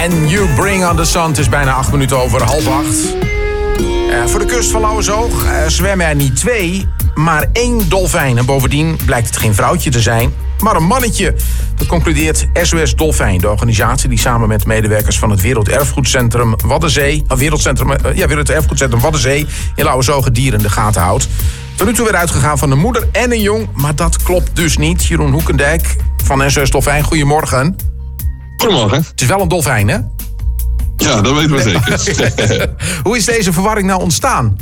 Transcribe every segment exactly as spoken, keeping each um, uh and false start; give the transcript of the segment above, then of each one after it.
En You Bring on the Sun. Het is bijna acht minuten over half acht. Uh, voor de kust van Lauwersoog uh, zwemmen er niet twee, maar één dolfijn. En bovendien blijkt het geen vrouwtje te zijn, maar een mannetje. Dat concludeert S O S Dolfijn, de organisatie die samen met medewerkers van het Werelderfgoedcentrum Waddenzee, uh, Wereldcentrum, uh, ja, Werelderfgoedcentrum Waddenzee in Lauwersoog het dier in de gaten houdt. Tot nu toe weer uitgegaan van een moeder en een jong, maar dat klopt dus niet. Jeroen Hoekendijk van S O S Dolfijn, goedemorgen. Goedemorgen. Het is wel een dolfijn, hè? Ja, dat weten we zeker. Hoe is deze verwarring nou ontstaan?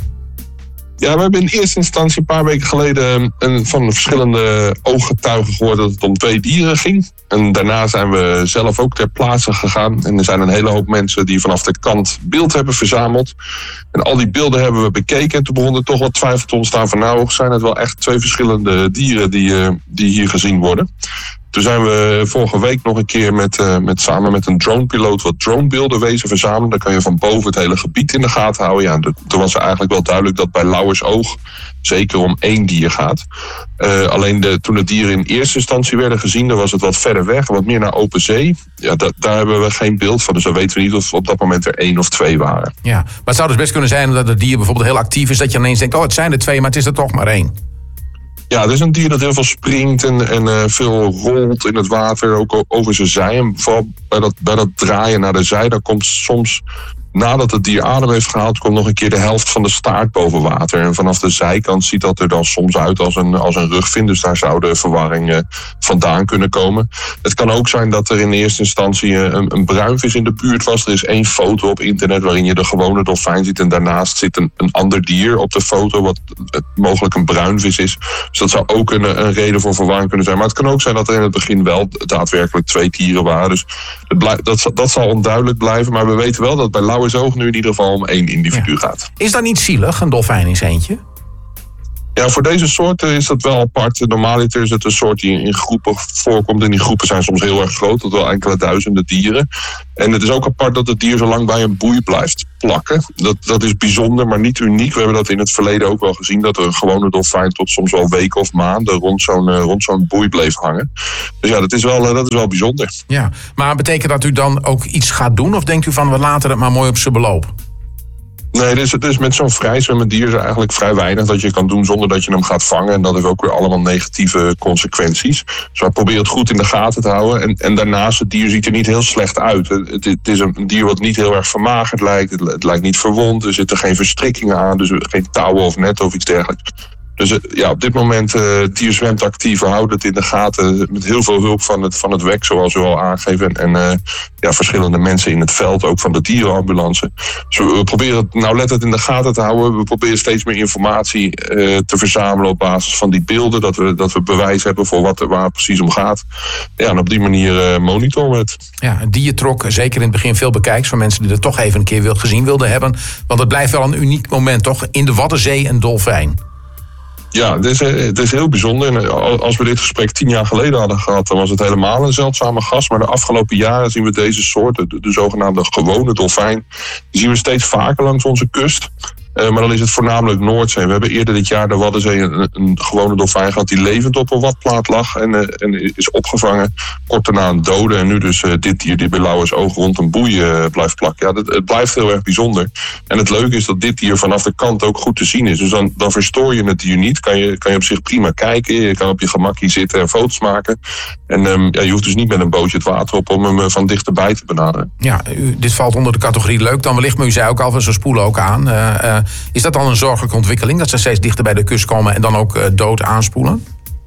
Ja, we hebben in eerste instantie een paar weken geleden een, van de verschillende ooggetuigen gehoord dat het om twee dieren ging. En daarna zijn we zelf ook ter plaatse gegaan. En er zijn een hele hoop mensen die vanaf de kant beeld hebben verzameld. En al die beelden hebben we bekeken. En toen begon er toch wat twijfel te ontstaan van nou, zijn het wel echt twee verschillende dieren die, uh, die hier gezien worden. Toen zijn we vorige week nog een keer met, uh, met, samen met een dronepiloot wat dronebeelden wezen verzamelen. Dan kan je van boven het hele gebied in de gaten houden. Ja, de, toen was er eigenlijk wel duidelijk dat bij Lauwersoog zeker om één dier gaat. Uh, alleen de, toen de dieren in eerste instantie werden gezien, dan was het wat verder weg, wat meer naar open zee. Ja, da, daar hebben we geen beeld van, dus dan weten we niet of op dat moment er één of twee waren. Ja, maar het zou dus best kunnen zijn dat het dier bijvoorbeeld heel actief is, dat je ineens denkt, oh het zijn er twee, maar het is er toch maar één. Ja, het is een dier dat heel veel springt en, en uh, veel rolt in het water, ook over zijn zij. En vooral bij dat, bij dat draaien naar de zij, daar komt soms, nadat het dier adem heeft gehaald, komt nog een keer de helft van de staart boven water. En vanaf de zijkant ziet dat er dan soms uit als een, als een rugvin. Dus daar zou de verwarring uh, vandaan kunnen komen. Het kan ook zijn dat er in eerste instantie een, een bruinvis in de buurt was. Er is één foto op internet waarin je de gewone dolfijn ziet. En daarnaast zit een, een ander dier op de foto, wat mogelijk een bruinvis is. Dus dat zou ook een, een reden voor verwarring kunnen zijn. Maar het kan ook zijn dat er in het begin wel daadwerkelijk twee dieren waren. Dus het blij, dat, dat zal onduidelijk blijven. Maar we weten wel dat bij Lauwersoog nu in ieder geval om één individu ja. gaat. Is dat niet zielig, een dolfijn in zijn eentje? Ja, voor deze soorten is dat wel apart. Normaliter is het een soort die in groepen voorkomt. En die groepen zijn soms heel erg groot, tot wel enkele duizenden dieren. En het is ook apart dat het dier zo lang bij een boei blijft plakken. Dat, dat is bijzonder, maar niet uniek. We hebben dat in het verleden ook wel gezien, dat er een gewone dolfijn tot soms wel weken of maanden rond zo'n, uh, rond zo'n boei bleef hangen. Dus ja, dat is, wel, uh, dat is wel bijzonder. Ja, maar betekent dat u dan ook iets gaat doen? Of denkt u van, we laten het maar mooi op zijn beloop? Nee, dus, dus met zo'n vrijzwemmend dier is er eigenlijk vrij weinig dat je kan doen zonder dat je hem gaat vangen. En dat heeft ook weer allemaal negatieve consequenties. Dus we proberen het goed in de gaten te houden. En, en daarnaast, het dier ziet er niet heel slecht uit. Het, het is een dier wat niet heel erg vermagerd lijkt. Het, het lijkt niet verwond. Er zitten geen verstrikkingen aan. Dus geen touwen of netten of iets dergelijks. Dus ja, op dit moment, uh, het dier zwemt actief. We houden het in de gaten met heel veel hulp van het, van het W E C, zoals u al aangegeven. En uh, ja, verschillende mensen in het veld, ook van de dierenambulance. Dus we, we proberen het nauwlettend in de gaten te houden. We proberen steeds meer informatie uh, te verzamelen op basis van die beelden. Dat we, dat we bewijs hebben voor wat er, waar het precies om gaat. Ja, en op die manier uh, monitoren we het. Ja, het dier trok zeker in het begin veel bekijks van mensen die er toch even een keer wil, gezien wilden hebben. Want het blijft wel een uniek moment, toch? In de Waddenzee een dolfijn. Ja, het is, het is heel bijzonder. En als we dit gesprek tien jaar geleden hadden gehad, dan was het helemaal een zeldzame gast. Maar de afgelopen jaren zien we deze soort, de, de zogenaamde gewone dolfijn, die zien we steeds vaker langs onze kust. Uh, maar dan is het voornamelijk Noordzee. We hebben eerder dit jaar de Waddenzee een, een gewone dolfijn gehad die levend op een watplaat lag en, uh, en is opgevangen. Kort daarna een dode en nu dus uh, dit dier die bij Lauwersoog rond een boei uh, blijft plakken. Ja, dat, het blijft heel erg bijzonder. En het leuke is dat dit dier vanaf de kant ook goed te zien is. Dus dan, dan verstoor je het dier niet. Kan je, kan je op zich prima kijken. Je kan op je gemakje zitten en foto's maken. En um, ja, je hoeft dus niet met een bootje het water op om hem uh, van dichterbij te benaderen. Ja, u, dit valt onder de categorie leuk dan wellicht, maar u zei ook al, ze spoelen ook aan. Uh, uh, Is dat dan een zorgelijke ontwikkeling, dat ze steeds dichter bij de kust komen en dan ook uh, dood aanspoelen?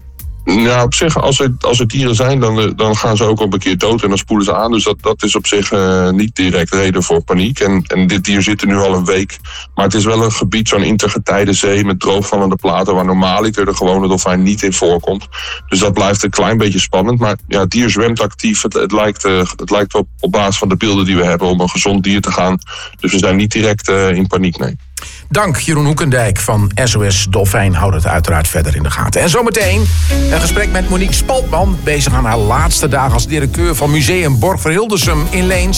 Ja, op zich, als er, als er dieren zijn, dan, dan gaan ze ook op een keer dood en dan spoelen ze aan. Dus dat, dat is op zich uh, niet direct reden voor paniek. En, en dit dier zit er nu al een week. Maar het is wel een gebied, zo'n intergetijde zee met droogvallende platen, waar normaaliter de gewone dolfijn niet in voorkomt. Dus dat blijft een klein beetje spannend. Maar ja, het dier zwemt actief. Het, het lijkt, uh, het lijkt op, op basis van de beelden die we hebben om een gezond dier te gaan. Dus we zijn niet direct uh, in paniek, nee. Dank Jeroen Hoekendijk van S O S Dolfijn. Houd het uiteraard verder in de gaten. En zometeen een gesprek met Monique Spaltman, bezig aan haar laatste dagen als directeur van Museum Borg voor Hildersum in Leens.